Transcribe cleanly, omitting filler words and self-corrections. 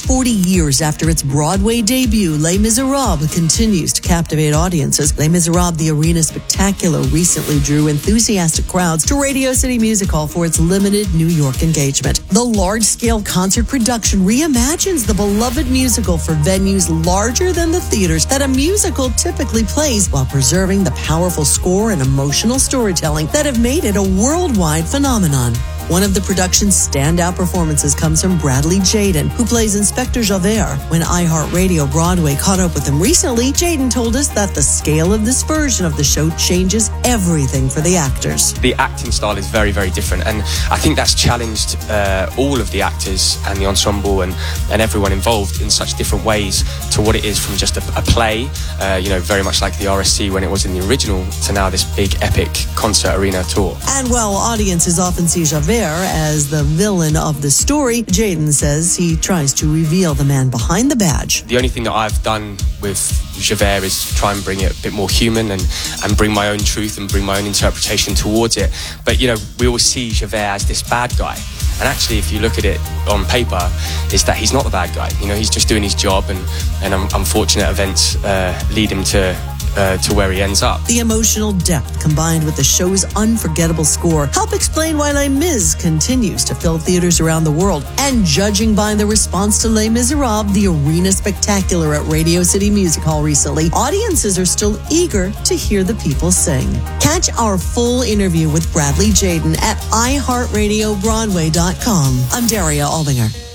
Almost 40 years after its Broadway debut, Les Miserables continues to captivate audiences. Les Miserables, the arena spectacular, recently drew enthusiastic crowds to Radio City Music Hall for its limited New York engagement. The large-scale concert production reimagines the beloved musical for venues larger than the theaters that a musical typically plays, while preserving the powerful score and emotional storytelling that have made it a worldwide phenomenon. One of the production's standout performances comes from Bradley Jaden, who plays Inspector Javert. When iHeartRadio Broadway caught up with him recently, Jaden told us that the scale of this version of the show changes everything for the actors. The acting style is very, very different, and I think that's challenged all of the actors and the ensemble and everyone involved in such different ways to what it is from just a play, very much like the RSC when it was in the original, to now this big epic concert arena tour. And while audiences often see Javert as the villain of the story, Jaden says he tries to reveal the man behind the badge. The only thing that I've done with Javert is try and bring it a bit more human and bring my own truth and bring my own interpretation towards it. But, we always see Javert as this bad guy. And actually, if you look at it on paper, is that he's not the bad guy. He's just doing his job, and unfortunate events lead him to where he ends up. The emotional depth combined with the show's unforgettable score help explain why Les Mis continues to fill theaters around the world. And judging by the response to Les Miserables, the arena spectacular at Radio City Music Hall recently, audiences are still eager to hear the people sing. Catch our full interview with Bradley Jaden at iHeartRadioBroadway.com. I'm Daria Aldinger.